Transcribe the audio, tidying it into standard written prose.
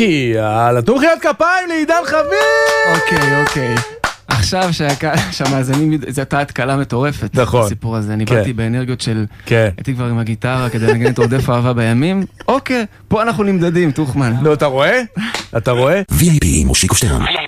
כי נתנו מחיאות כפיים לעידן חביב. אוקיי. עכשיו שהמאזינים, זו הייתה התקלה מטורפת. נכון. הסיפור הזה, אני באתי באנרגיות של, כן. הייתי כבר עם הגיטרה כדי לנגן את עודף אהבה בימים. אוקיי, פה אנחנו נמדדים, תוכמן. נו, אתה רואה? VIP עם מושיקו שטרן.